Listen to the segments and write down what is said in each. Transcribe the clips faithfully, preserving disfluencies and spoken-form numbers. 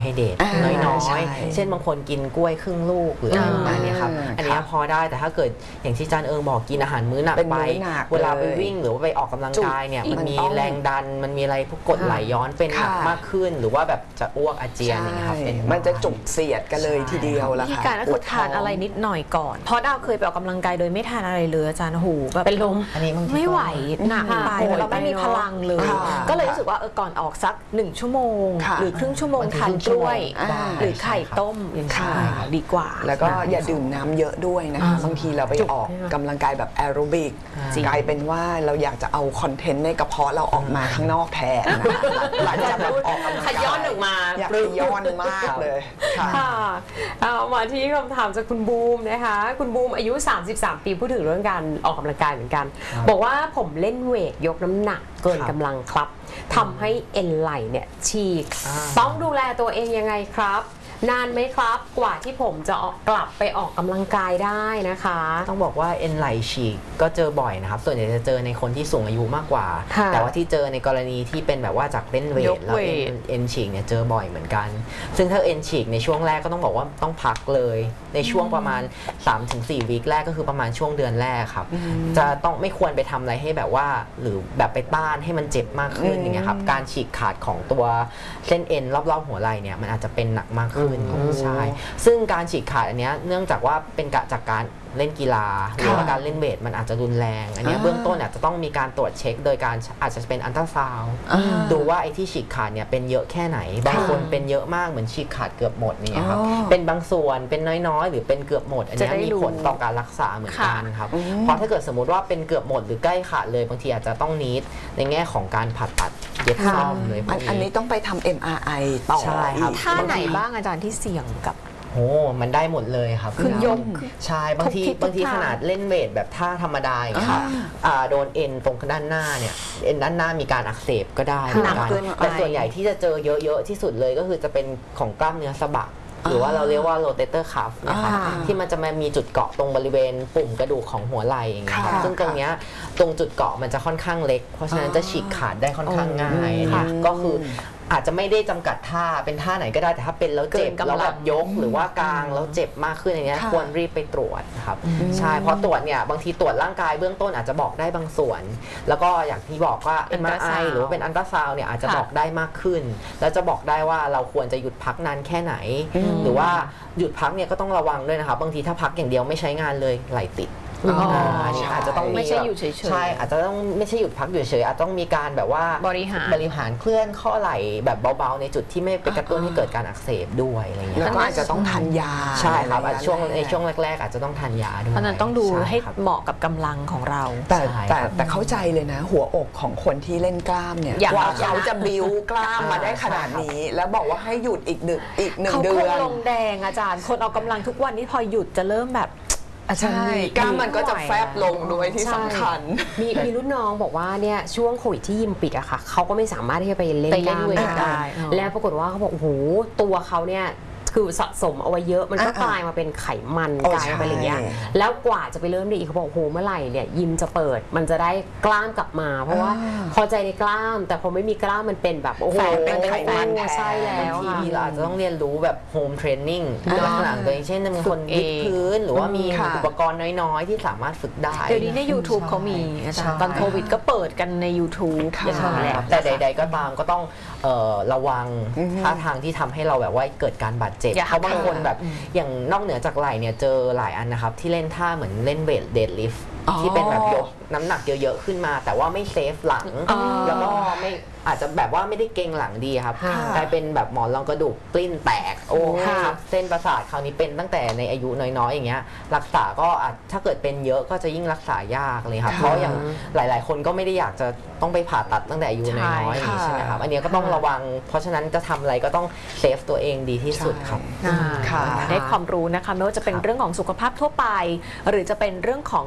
ให้เดทน้อยๆเช่นบางคนกินกล้วยครึ่งลูกหรืออะไรประมาณนี้ครับอันนี้พอได้แต่ถ้าเกิดอย่างที่อาจารย์เอิงบอกกินอาหารมื้อหนักไปเวลาไปวิ่งหรือว่าไปออกกำลังกายเนี่ยมันมีแรงดันมันมีอะไรพวกกรดไหลย้อนเป็นหนักมากขึ้นหรือว่าแบบจะอ้วกอาเจียนอย่างเงี้ยครับมันจะจุกเสียดกันเลยทีเดียวละค่ะวิธีการก็คือทานอะไรนิดหน่อยก่อนเพราะดาวเคยไปออกกำลังกายโดยไม่ทานอะไรเลยอาจารย์หูแบบเป็นลมอันนี้ไม่ไหวหนักไปเราไม่มีพลังเลยก็เลยรู้สึกว่าเออก่อนออกสักหนึ่งชั่วโมงหรือครึ่งชั่วโมงทานกล้วยหรือไข่ต้มอย่างนี้ดีกว่าแล้วก็อย่าดื่มน้ำเยอะด้วยนะคะบางทีเราไปออกกำลังกายแบบแอโรบิกกลายเป็นว่าเราอยากจะเอาคอนเทนต์ในกระเพาะเราออกมาข้างนอกแทนนะหลังจากแบบออกกำลังกายขย้อนออกมาอยากขย้อนมากเลยค่ะเอามาที่คำถามจากคุณบูมนะคะคุณบูมอายุสามสิบสามปีพูดถึงเรื่องการออกกำลังกายเหมือนกันบอกว่าผมเล่นเวทยกน้ำหนักเกินกำลังครับทำให้เอ็นไหล่เนี่ยฉีกต้องดูแลตัวเองยังไงครับนานไหมครับกว่าที่ผมจะออกกลับไปออกกำลังกายได้นะคะต้องบอกว่าเอ็นไหล่ฉีกก็เจอบ่อยนะครับส่วนใหญ่จะเจอในคนที่สูงอายุมากกว่าแต่ว่าที่เจอในกรณีที่เป็นแบบว่าจากเล่นเวทแล้วเอ็นฉีกเนี่ยเจอบ่อยเหมือนกันซึ่งถ้าเอ็นฉีกในช่วงแรกก็ต้องบอกว่าต้องพักเลยในช่วงประมาณ สามถึงสี่ วีคแรกก็คือประมาณช่วงเดือนแรกครับจะต้องไม่ควรไปทำอะไรให้แบบว่าหรือแบบไปต้านให้มันเจ็บมากขึ้นอย่างเงี้ยครับการฉีกขาดของตัวเส้นเอ็นรอบๆหัวไหล่เนี่ยมันอาจจะเป็นหนักมากขึ้นใช่ซึ่งการฉีกขาดอันนี้เนื่องจากว่าเป็นกะจากการเล่นกีฬาหรือว่าการเล่นเวทมันอาจจะรุนแรงอันนี้เบื้องต้นอาจจะต้องมีการตรวจเช็คโดยการอาจจะเป็นอัลตราซาวด์ดูว่าไอ้ที่ฉีกขาดเนี่ยเป็นเยอะแค่ไหนบางคนเป็นเยอะมากเหมือนฉีกขาดเกือบหมดเนี่ยครับเป็นบางส่วนเป็นน้อยๆหรือเป็นเกือบหมดอันนี้มีผลต่อการรักษาเหมือนกันครับเพราะถ้าเกิดสมมติว่าเป็นเกือบหมดหรือใกล้ขาดเลยบางทีอาจจะต้องนิดในแง่ของการผ่าตัดเย็บซ่อมเลยอันนี้ต้องไปทำ เอ็ม อาร์ ไอ ต่อใช่ครับท่าไหนบ้างอาจารย์ที่เสี่ยงกับโอ้มันได้หมดเลยครับคือยกใช่บางทีบางทีขนาดเล่นเวทแบบท่าธรรมดาอย่างเงี้ยครับโดนเอ็นตรงด้านหน้าเนี่ยเอ็นด้านหน้ามีการอักเสบก็ได้เหมือนกันแต่ส่วนใหญ่ที่จะเจอเยอะๆที่สุดเลยก็คือจะเป็นของกล้ามเนื้อสะบักหรือว่าเราเรียกว่า rotator cuff นะคะที่มันจะมามีจุดเกาะตรงบริเวณปุ่มกระดูกของหัวไหล่อย่างเงี้ยครับซึ่งตรงเนี้ยตรงจุดเกาะมันจะค่อนข้างเล็กเพราะฉะนั้นจะฉีกขาดได้ค่อนข้างง่ายเนี่ยก็คืออาจจะไม่ได้จำกัดท่าเป็นท่าไหนก็ได้แต่ถ้าเป็นแล้วเจ็บแล้วแบบยกหรือว่ากลางแล้วเจ็บมากขึ้นอย่างเงี้ยควรรีบไปตรวจนะครับใช่เพราะตรวจเนี่ยบางทีตรวจร่างกายเบื้องต้นอาจจะบอกได้บางส่วนแล้วก็อย่างที่บอกว่า เอ็ม อาร์ ไอ หรือว่าเป็นอัลตราซาวด์เนี่ยอาจจะบอกได้มากขึ้นแล้วจะบอกได้ว่าเราควรจะหยุดพักนานแค่ไหนหรือว่าหยุดพักเนี่ยก็ต้องระวังด้วยนะครับบางทีถ้าพักอย่างเดียวไม่ใช้งานเลยไหลติดอันนี้อาจจะต้องไม่ใช่อยู่เฉยๆใช่อาจจะต้องไม่ใช่หยุดพักอยู่เฉยอาจต้องมีการแบบว่าบริหารบริหารเคลื่อนข้อไหล่แบบเบาๆในจุดที่ไม่ไปกระตุ้นให้เกิดการอักเสบด้วยอะไรเงี้ยแล้วก็อาจจะต้องทานยาใช่ครับช่วงในช่วงแรกๆอาจจะต้องทานยาด้วยเพราะนั้นต้องดูให้เหมาะกับกำลังของเราแต่แต่แต่เข้าใจเลยนะหัวอกของคนที่เล่นกล้ามเนี่ยกว่าเขาจะบิ้วกล้ามมาได้ขนาดนี้แล้วบอกว่าให้หยุดอีกหนึ่งอีกหนึ่งเดือนเขาคงลงแดงอาจารย์คนออกกำลังทุกวันนี้พอหยุดจะเริ่มแบบใช่กล้ามมันก็จะแฟบลงด้วยที่สำคัญมีมีรุ่นน้องบอกว่าเนี่ยช่วงโควิดที่ยิมปิดอะค่ะเขาก็ไม่สามารถที่จะไปเล่นกล้ามได้แล้วปรากฏว่าเขาบอกโอ้โหตัวเขาเนี่ยคือสะสมเอาไว้เยอะมันก็กลายมาเป็นไขมันกลายมาเป็นอะไรเงี้ยแล้วกว่าจะไปเริ่มได้อีกเขาบอกโอ้โหเมื่อไหร่เนี่ยยิมจะเปิดมันจะได้กล้ามกลับมาเพราะว่าพอใจในกล้ามแต่พอไม่มีกล้ามมันเป็นแบบโอ้โหเป็นไขมันใช่แล้วทีเราอาจจะต้องเรียนรู้แบบโฮมเทรนนิ่งลักษณะตัวเองเช่นบางคนยืดพื้นหรือว่ามีอุปกรณ์น้อยๆที่สามารถฝึกได้เดี๋ยวนี้ใน ยูทูบ เขามีตอนโควิดก็เปิดกันใน ยูทูบ อย่างนั้นแหละแต่ใดๆก็ตามก็ต้องระวังท่าทางที่ทำให้เราแบบว่าเกิดการบาดเจ็บเพราะบางคนแบบอย่างนอกเหนือจากไหล่เนี่ยเจอหลายอันนะครับที่เล่นท่าเหมือนเล่นเวทเดดลิฟต์ที่เป็นแบบยกน้ำหนักเยอะๆขึ้นมาแต่ว่าไม่เซฟหลังแล้วก็ไม่อาจจะแบบว่าไม่ได้เก่งหลังดีครับกลายเป็นแบบหมอนรองกระดูกปลิ้นแตกโอ้ครับเส้นประสาทคราวนี้เป็นตั้งแต่ในอายุน้อยๆอย่างเงี้ยรักษาก็อาจถ้าเกิดเป็นเยอะก็จะยิ่งรักษายากเลยครับเพราะอย่างหลายๆคนก็ไม่ได้อยากจะต้องไปผ่าตัดตั้งแต่อายุน้อยๆใช่ไหมครับอันนี้ก็ต้องระวังเพราะฉะนั้นจะทำอะไรก็ต้องเซฟตัวเองดีที่สุดครับได้ความรู้นะคะไม่ว่าจะเป็นเรื่องของสุขภาพทั่วไปหรือจะเป็นเรื่องของกระดูก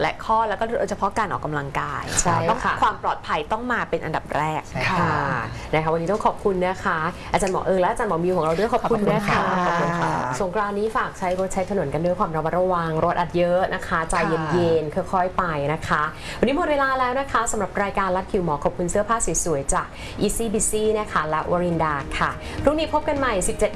และข้อแล้วก็โดยเฉพาะการออกกำลังกายใช่ต้องค่ะความปลอดภัยต้องมาเป็นอันดับแรกค่ะนะคะวันนี้ต้องขอบคุณนะคะอาจารย์หมอเอิงและอาจารย์หมอมิวของเราด้วยขอบคุณนะคะขอบคุณค่ะสงกรานต์นี้ฝากใช้รถใช้ถนนกันด้วยความระมัดระวังรถอัดเยอะนะคะใจเย็นๆค่อยๆไปนะคะวันนี้หมดเวลาแล้วนะคะสำหรับรายการลัดคิวหมอขอบคุณเสื้อผ้าสวยๆจาก Easy Busy นะคะและวรินดาค่ะพรุ่งนี้พบกันใหม่ สิบเจ็ด